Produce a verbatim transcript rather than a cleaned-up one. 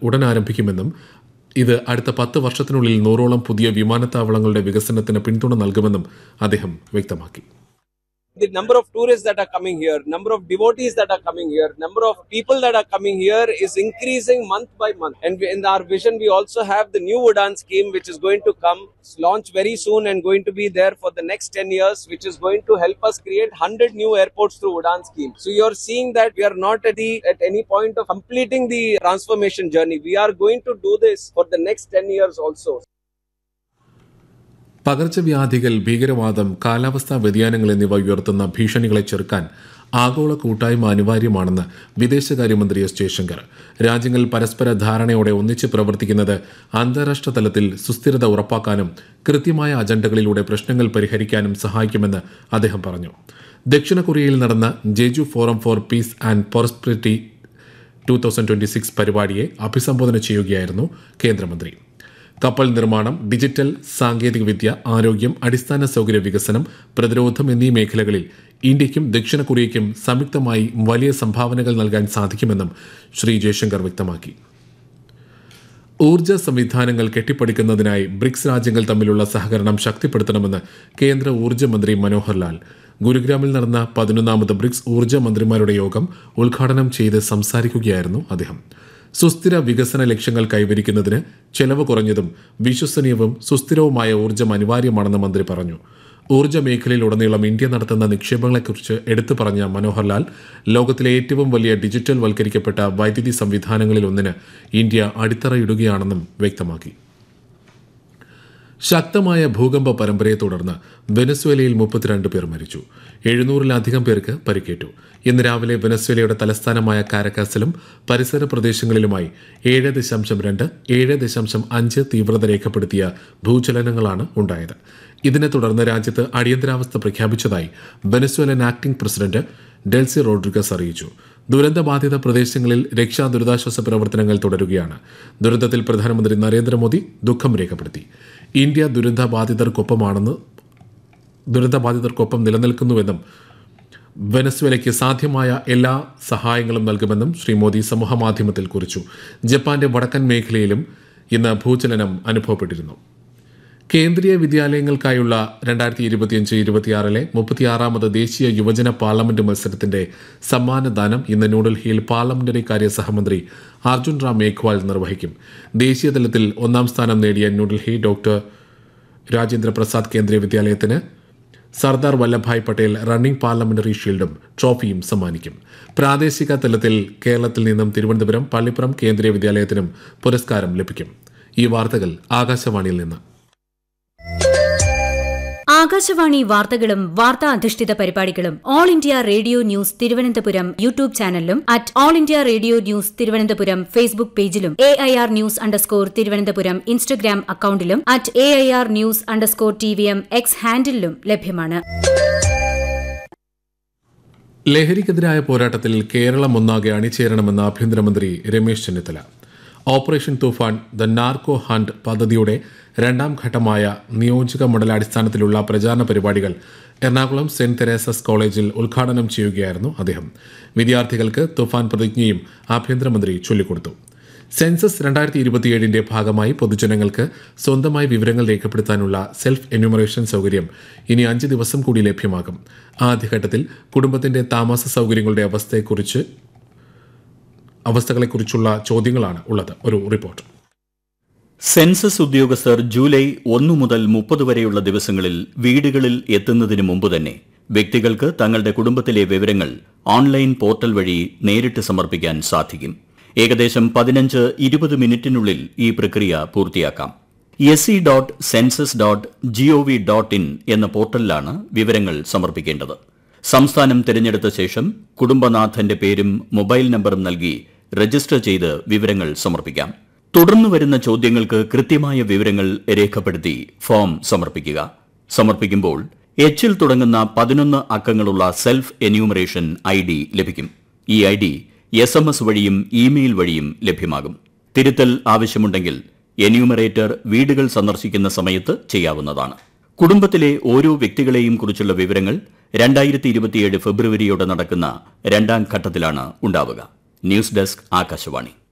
ഉടൻ ആരംഭിക്കുമെന്നും ഇത് അടുത്ത പത്ത് വർഷത്തിനുള്ളിൽ നൂറോളം പുതിയ വിമാനത്താവളങ്ങളുടെ വികസനത്തിന് പിന്തുണ നൽകുമെന്നും അദ്ദേഹം വ്യക്തമാക്കി. The number of tourists that are coming here, number of devotees that are coming here, number of people that are coming here is increasing month by month. And in our vision, we also have the new Udaan scheme, which is going to come, launch very soon and going to be there for the next ten years, which is going to help us create one hundred new airports through Udaan scheme. So you're seeing that we are not at, the, at any point of completing the transformation journey. We are going to do this for the next ten years also. പകർച്ചവ്യാധികൾ, ഭീകരവാദം, കാലാവസ്ഥാ വ്യതിയാനങ്ങൾ എന്നിവ ഉയർത്തുന്ന ഭീഷണികളെ ചെറുക്കാൻ ആഗോള കൂട്ടായ്മ അനിവാര്യമാണെന്ന് വിദേശകാര്യമന്ത്രി എസ് ജയശങ്കർ. രാജ്യങ്ങൾ പരസ്പര ധാരണയോടെ ഒന്നിച്ച് പ്രവർത്തിക്കുന്നത് അന്താരാഷ്ട്ര തലത്തിൽ സുസ്ഥിരത ഉറപ്പാക്കാനും കൃത്യമായ അജണ്ടകളിലൂടെ പ്രശ്നങ്ങൾ പരിഹരിക്കാനും സഹായിക്കുമെന്ന് അദ്ദേഹം പറഞ്ഞു. ദക്ഷിണ കൊറിയയിൽ നടന്ന Jeju forum four piece and prosperity two thousand twenty six പരിപാടിയെ അഭിസംബോധന ചെയ്യുകയായിരുന്നു കേന്ദ്രമന്ത്രി. കപ്പൽ നിർമ്മാണം, ഡിജിറ്റൽ സാങ്കേതികവിദ്യ, ആരോഗ്യം, അടിസ്ഥാന സൗകര്യ വികസനം, പ്രതിരോധം എന്നീ മേഖലകളിൽ ഇന്ത്യയ്ക്കും ദക്ഷിണ കൊറിയയ്ക്കും സംയുക്തമായി വലിയ സംഭാവനകൾ നൽകാൻ സാധിക്കുമെന്നും ശ്രീ ജയശങ്കർ വ്യക്തമാക്കി. ഊർജ്ജ സംവിധാനങ്ങൾ കെട്ടിപ്പടുക്കുന്നതിനായി ബ്രിക്സ് രാജ്യങ്ങൾ തമ്മിലുള്ള സഹകരണം ശക്തിപ്പെടുത്തണമെന്ന് കേന്ദ്ര ഊർജ്ജ മന്ത്രി മനോഹർ ലാൽ. ഗുരുഗ്രാമിൽ നടന്ന പതിനൊന്നാമത് ബ്രിക്സ് ഊർജ്ജ മന്ത്രിമാരുടെ യോഗം ഉദ്ഘാടനം ചെയ്ത് സംസാരിക്കുകയായിരുന്നു അദ്ദേഹം. സുസ്ഥിര വികസന ലക്ഷ്യങ്ങൾ കൈവരിക്കുന്നതിന് ചെലവ് കുറഞ്ഞതും വിശ്വസനീയവും സുസ്ഥിരവുമായ ഊർജ്ജം അനിവാര്യമാണെന്ന് മന്ത്രി പറഞ്ഞു. ഊർജ്ജ മേഖലയിലുടനീളം ഇന്ത്യ നടത്തുന്ന നിക്ഷേപങ്ങളെക്കുറിച്ച് എടുത്തു പറഞ്ഞ മനോഹർ ലാൽ, ലോകത്തിലെ ഏറ്റവും വലിയ ഡിജിറ്റൽ വൽക്കരിക്കപ്പെട്ട വൈദ്യുതി സംവിധാനങ്ങളിൽ ഒന്നിന് ഇന്ത്യ അടിത്തറയിടുകയാണെന്നും വ്യക്തമാക്കി. ശക്തമായ ഭൂകമ്പ പരമ്പരയെ തുടർന്ന് വെനസ്വേലയിൽ മുപ്പത്തിരണ്ട് പേർ മരിച്ചു. എഴുന്നൂറിലധികം പേർക്ക് പരിക്കേറ്റു. ഇന്ന് രാവിലെ വെനസ്വേലയുടെ തലസ്ഥാനമായ കാരക്കാസിലും പരിസര പ്രദേശങ്ങളിലുമായി ഏഴ് ദശാംശം രണ്ട് ഏഴ് ദശാംശം അഞ്ച് തീവ്രത രേഖപ്പെടുത്തിയ ഭൂചലനങ്ങളാണ് ഉണ്ടായത്. ഇതിനെ തുടർന്ന് രാജ്യത്ത് അടിയന്തരാവസ്ഥ പ്രഖ്യാപിച്ചതായി Venezuelan acting president Delcy Rodriguez അറിയിച്ചു. ദുരന്തബാധിത പ്രദേശങ്ങളിൽ രക്ഷാ ദുരിതാശ്വാസ പ്രവർത്തനങ്ങൾ തുടരുകയാണ്. ദുരന്തത്തിൽ പ്രധാനമന്ത്രി നരേന്ദ്രമോദി ദുഃഖം രേഖപ്പെടുത്തി. ഇന്ത്യ ദുരന്തബാധിതർക്കൊപ്പമാണെന്ന് ദുരന്തബാധിതർക്കൊപ്പം നിലനിൽക്കുന്നുവെന്നും വെനസ്വേലയ്ക്ക് സാധ്യമായ എല്ലാ സഹായങ്ങളും നൽകുമെന്നും ശ്രീ മോദി സമൂഹമാധ്യമത്തിൽ കുറിച്ചു. ജപ്പാന്റെ വടക്കൻ മേഖലയിലും ഇന്ന് ഭൂചലനം അനുഭവപ്പെട്ടിരുന്നു. കേന്ദ്രീയ വിദ്യാലയങ്ങൾക്കായുള്ള രണ്ടായിരത്തി ഇരുപത്തിയഞ്ച് ഇരുപത്തിയാറിലെ മുപ്പത്തിയാറാമത് ദേശീയ യുവജന പാർലമെന്റ് മത്സരത്തിന്റെ സമ്മാനദാനം ഇന്ന് ന്യൂഡൽഹിയിൽ പാർലമെന്ററി കാര്യ സഹമന്ത്രി അർജുൻ റാം മേഘ്വാൾ നിർവഹിക്കും. ദേശീയതലത്തിൽ ഒന്നാം സ്ഥാനം നേടിയ ന്യൂഡൽഹി ഡോക്ടർ രാജേന്ദ്ര പ്രസാദ് കേന്ദ്രീയ വിദ്യാലയത്തിന് സർദാർ വല്ലഭായ് പട്ടേൽ റണ്ണിംഗ് പാർലമെന്ററി ഷീൽഡും ട്രോഫിയും സമ്മാനിക്കും. പ്രാദേശിക തലത്തിൽ കേരളത്തിൽ നിന്നും തിരുവനന്തപുരം പള്ളിപ്പുറം കേന്ദ്രീയ വിദ്യാലയത്തിനും പുരസ്കാരം ലഭിക്കും. ഈ വാർത്തകൾ ആകാശവാണിയിൽ നിന്ന്. ആകാശവാണി വാർത്തകളും വാർത്താ അധിഷ്ഠിത പരിപാടികളും all India radio news Thiruvananthapuram YouTube ചാനലിലും at all India radio news Thiruvananthapuram Facebook പേജിലും A I R news underscore Thiruvananthapuram Instagram അക്കൌണ്ടിലും at A I R news underscore T V M X ഹാൻഡിലും ലഭ്യമാണ്. ലഹരിക്കെതിരായ പോരാട്ടത്തിൽ കേരളം ഒന്നാകെ അണിചേരണമെന്ന് ആഭ്യന്തരമന്ത്രി Ramesh Chennithala. Operation Toofan the narco hunt പദ്ധതിയുടെ രണ്ടാം ഘട്ടമായ നിയോജക മണ്ഡലാടിസ്ഥാനത്തിലുള്ള പ്രചാരണ പരിപാടികൾ എറണാകുളം സെന്റ് തെരേസസ് കോളേജിൽ ഉദ്ഘാടനം ചെയ്യുകയായിരുന്നു അദ്ദേഹം. വിദ്യാർത്ഥികൾക്ക് തുഫാൻ പ്രതിജ്ഞയും ആഭ്യന്തരമന്ത്രി ചൊല്ലിക്കൊടുത്തു. സെൻസസ് രണ്ടായിരത്തി ഇരുപത്തിയേഴിന്റെ ഭാഗമായി പൊതുജനങ്ങൾക്ക് സ്വന്തമായി വിവരങ്ങൾ രേഖപ്പെടുത്താനുള്ള സെൽഫ് എന്യൂമറേഷൻ സൗകര്യം ഇനി അഞ്ച് ദിവസം കൂടി ലഭ്യമാകും. ആദ്യഘട്ടത്തിൽ കുടുംബത്തിന്റെ താമസ സൗകര്യങ്ങളുടെ അവസ്ഥയെക്കുറിച്ച് അവസ്ഥകളെക്കുറിച്ചുള്ള ചോദ്യങ്ങളാണ് ഉള്ളത്. ഒരു റിപ്പോർട്ട്. സെൻസസ് ഉദ്യോഗസ്ഥർ ജൂലൈ ഒന്ന് മുതൽ മുപ്പത് വരെയുള്ള ദിവസങ്ങളിൽ വീടുകളിൽ എത്തുന്നതിന് മുമ്പ് തന്നെ വ്യക്തികൾക്ക് തങ്ങളുടെ കുടുംബത്തിലെ വിവരങ്ങൾ ഓൺലൈൻ പോർട്ടൽ വഴി നേരിട്ട് സമർപ്പിക്കാൻ സാധിക്കും. ഏകദേശം പതിനഞ്ച് ഇരുപത് മിനിറ്റിനുള്ളിൽ ഈ പ്രക്രിയ പൂർത്തിയാക്കാം. S C dot census dot G O V dot in എന്ന പോർട്ടലിലാണ് വിവരങ്ങൾ സമർപ്പിക്കേണ്ടത്. സംസ്ഥാനം തിരഞ്ഞെടുത്ത ശേഷം കുടുംബനാഥന്റെ പേരും മൊബൈൽ നമ്പറും നൽകി രജിസ്റ്റർ ചെയ്ത് വിവരങ്ങൾ സമർപ്പിക്കാം. തുടർന്നു വരുന്ന ചോദ്യങ്ങൾക്ക് കൃത്യമായ വിവരങ്ങൾ രേഖപ്പെടുത്തി ഫോം സമർപ്പിക്കുക. സമർപ്പിക്കുമ്പോൾ എച്ചിൽ തുടങ്ങുന്ന പതിനൊന്ന് അക്കങ്ങളുള്ള സെൽഫ് എന്യൂമറേഷൻ ഐ ഡി ലഭിക്കും. ഈ I D S M S വഴിയും ഇമെയിൽ വഴിയും ലഭ്യമാകും. തിരുത്തൽ ആവശ്യമുണ്ടെങ്കിൽ എന്യൂമറേറ്റർ വീടുകൾ സന്ദർശിക്കുന്ന സമയത്ത് ചെയ്യാവുന്നതാണ്. കുടുംബത്തിലെ ഓരോ വ്യക്തികളെയും കുറിച്ചുള്ള വിവരങ്ങൾ രണ്ടായിരത്തി ഇരുപത്തിയേഴ് ഫെബ്രുവരിയോടെ നടക്കുന്ന രണ്ടാം ഘട്ടത്തിലാണ് ഉണ്ടാവുക. News desk, Akashvani.